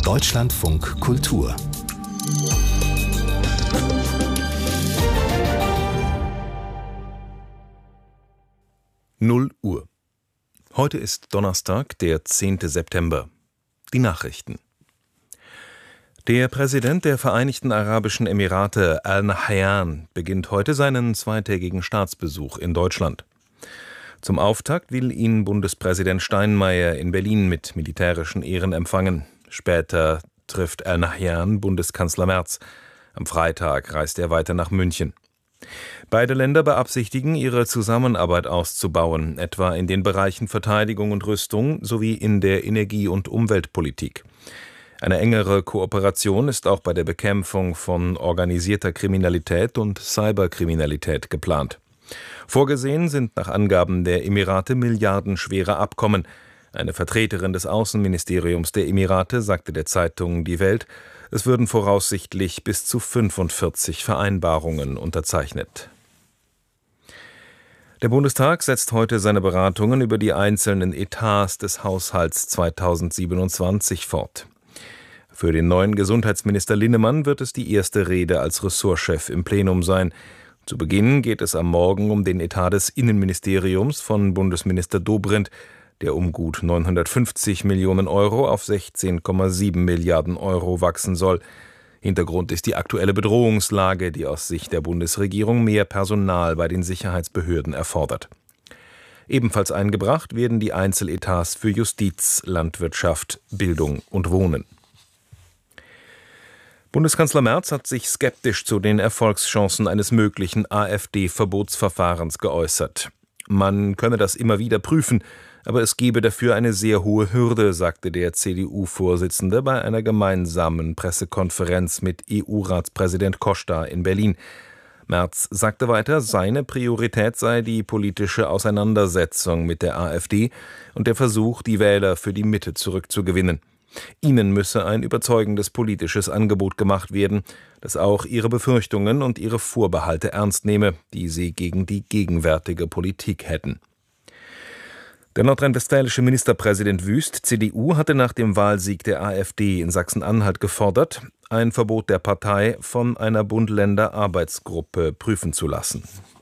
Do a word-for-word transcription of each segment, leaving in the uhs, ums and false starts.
Deutschlandfunk Kultur. null Uhr. Heute ist Donnerstag, der zehnte September. Die Nachrichten. Der Präsident der Vereinigten Arabischen Emirate, Al Nahyan, beginnt heute seinen zweitägigen Staatsbesuch in Deutschland. Zum Auftakt will ihn Bundespräsident Steinmeier in Berlin mit militärischen Ehren empfangen. Später trifft Al Nahyan Bundeskanzler Merz. Am Freitag reist er weiter nach München. Beide Länder beabsichtigen, ihre Zusammenarbeit auszubauen, etwa in den Bereichen Verteidigung und Rüstung sowie in der Energie- und Umweltpolitik. Eine engere Kooperation ist auch bei der Bekämpfung von organisierter Kriminalität und Cyberkriminalität geplant. Vorgesehen sind nach Angaben der Emirate milliardenschwere Abkommen. Eine Vertreterin des Außenministeriums der Emirate sagte der Zeitung Die Welt, es würden voraussichtlich bis zu fünfundvierzig Vereinbarungen unterzeichnet. Der Bundestag setzt heute seine Beratungen über die einzelnen Etats des Haushalts zweitausendsiebenundzwanzig fort. Für den neuen Gesundheitsminister Linnemann wird es die erste Rede als Ressortchef im Plenum sein. Zu Beginn geht es am Morgen um den Etat des Innenministeriums von Bundesminister Dobrindt, der um gut neunhundertfünfzig Millionen Euro auf sechzehn Komma sieben Milliarden Euro wachsen soll. Hintergrund ist die aktuelle Bedrohungslage, die aus Sicht der Bundesregierung mehr Personal bei den Sicherheitsbehörden erfordert. Ebenfalls eingebracht werden die Einzeletats für Justiz, Landwirtschaft, Bildung und Wohnen. Bundeskanzler Merz hat sich skeptisch zu den Erfolgschancen eines möglichen AfD-Verbotsverfahrens geäußert. Man könne das immer wieder prüfen, aber es gebe dafür eine sehr hohe Hürde, sagte der C D U-Vorsitzende bei einer gemeinsamen Pressekonferenz mit E U-Ratspräsident Costa in Berlin. Merz sagte weiter, seine Priorität sei die politische Auseinandersetzung mit der AfD und der Versuch, die Wähler für die Mitte zurückzugewinnen. Ihnen müsse ein überzeugendes politisches Angebot gemacht werden, das auch ihre Befürchtungen und ihre Vorbehalte ernst nehme, die sie gegen die gegenwärtige Politik hätten. Der nordrhein-westfälische Ministerpräsident Wüst, C D U, hatte nach dem Wahlsieg der AfD in Sachsen-Anhalt gefordert, ein Verbot der Partei von einer Bund-Länder-Arbeitsgruppe prüfen zu lassen.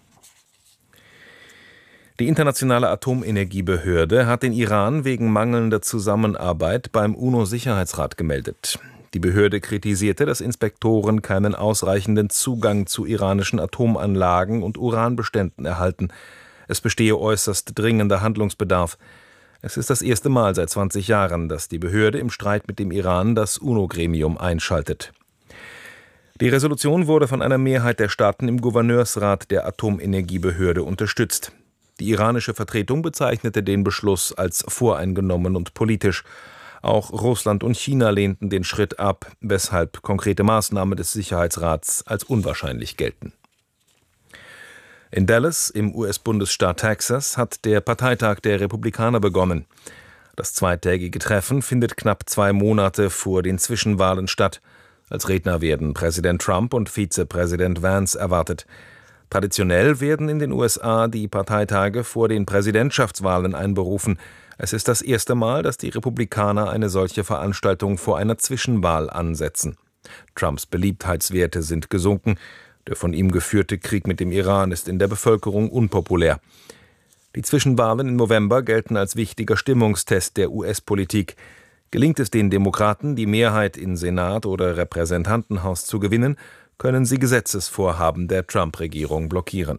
Die Internationale Atomenergiebehörde hat den Iran wegen mangelnder Zusammenarbeit beim UNO-Sicherheitsrat gemeldet. Die Behörde kritisierte, dass Inspektoren keinen ausreichenden Zugang zu iranischen Atomanlagen und Uranbeständen erhalten. Es bestehe äußerst dringender Handlungsbedarf. Es ist das erste Mal seit zwanzig Jahren, dass die Behörde im Streit mit dem Iran das UNO-Gremium einschaltet. Die Resolution wurde von einer Mehrheit der Staaten im Gouverneursrat der Atomenergiebehörde unterstützt. Die iranische Vertretung bezeichnete den Beschluss als voreingenommen und politisch. Auch Russland und China lehnten den Schritt ab, weshalb konkrete Maßnahmen des Sicherheitsrats als unwahrscheinlich gelten. In Dallas, im U S-Bundesstaat Texas, hat der Parteitag der Republikaner begonnen. Das zweitägige Treffen findet knapp zwei Monate vor den Zwischenwahlen statt. Als Redner werden Präsident Trump und Vizepräsident Vance erwartet. Traditionell werden in den U S A die Parteitage vor den Präsidentschaftswahlen einberufen. Es ist das erste Mal, dass die Republikaner eine solche Veranstaltung vor einer Zwischenwahl ansetzen. Trumps Beliebtheitswerte sind gesunken. Der von ihm geführte Krieg mit dem Iran ist in der Bevölkerung unpopulär. Die Zwischenwahlen im November gelten als wichtiger Stimmungstest der U S-Politik. Gelingt es den Demokraten, die Mehrheit in Senat oder Repräsentantenhaus zu gewinnen, können sie Gesetzesvorhaben der Trump-Regierung blockieren.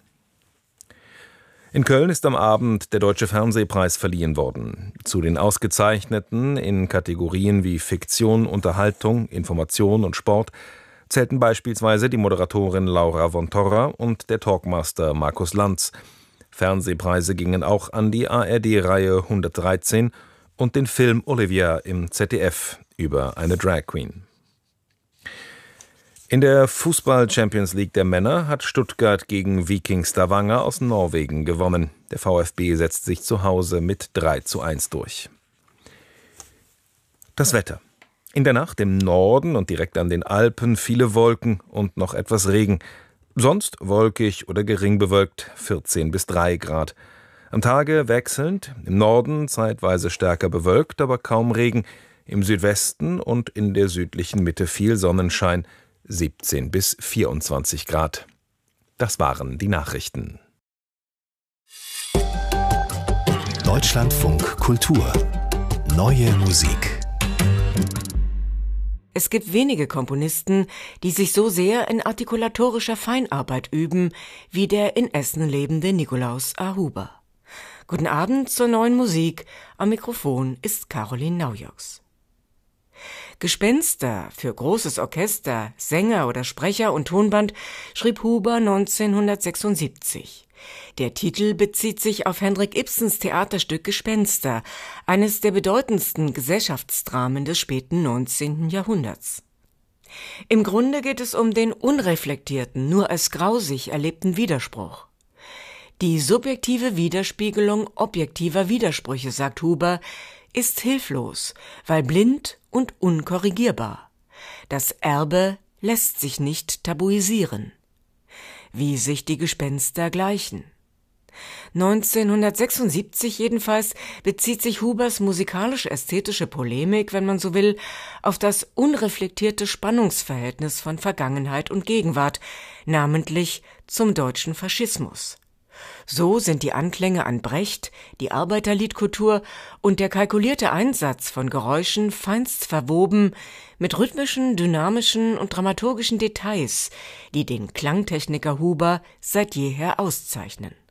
In Köln ist am Abend der Deutsche Fernsehpreis verliehen worden. Zu den Ausgezeichneten in Kategorien wie Fiktion, Unterhaltung, Information und Sport zählten beispielsweise die Moderatorin Laura von Torra und der Talkmaster Markus Lanz. Fernsehpreise gingen auch an die A R D-Reihe hundertdreizehn und den Film Olivia im Z D F über eine Drag Queen. In der Fußball-Champions League der Männer hat Stuttgart gegen Viking Stavanger aus Norwegen gewonnen. Der VfB setzt sich zu Hause mit drei zu eins durch. Das Wetter. In der Nacht im Norden und direkt an den Alpen viele Wolken und noch etwas Regen. Sonst wolkig oder gering bewölkt, vierzehn bis drei Grad. Am Tage wechselnd, im Norden zeitweise stärker bewölkt, aber kaum Regen. Im Südwesten und in der südlichen Mitte viel Sonnenschein, siebzehn bis vierundzwanzig Grad. Das waren die Nachrichten. Deutschlandfunk Kultur. Neue Musik. Es gibt wenige Komponisten, die sich so sehr in artikulatorischer Feinarbeit üben, wie der in Essen lebende Nikolaus A. Huber. Guten Abend zur neuen Musik. Am Mikrofon ist Caroline Naujoks. Gespenster für großes Orchester, Sänger oder Sprecher und Tonband schrieb Huber neunzehnhundertsechsundsiebzig. Der Titel bezieht sich auf Henrik Ibsens Theaterstück Gespenster, eines der bedeutendsten Gesellschaftsdramen des späten neunzehnten Jahrhunderts. Im Grunde geht es um den unreflektierten, nur als grausig erlebten Widerspruch. Die subjektive Widerspiegelung objektiver Widersprüche, sagt Huber, ist hilflos, weil blind und unkorrigierbar. Das Erbe lässt sich nicht tabuisieren. Wie sich die Gespenster gleichen. neunzehnhundertsechsundsiebzig jedenfalls bezieht sich Hubers musikalisch-ästhetische Polemik, wenn man so will, auf das unreflektierte Spannungsverhältnis von Vergangenheit und Gegenwart, namentlich zum deutschen Faschismus. So sind die Anklänge an Brecht, die Arbeiterliedkultur und der kalkulierte Einsatz von Geräuschen feinst verwoben mit rhythmischen, dynamischen und dramaturgischen Details, die den Klangtechniker Huber seit jeher auszeichnen.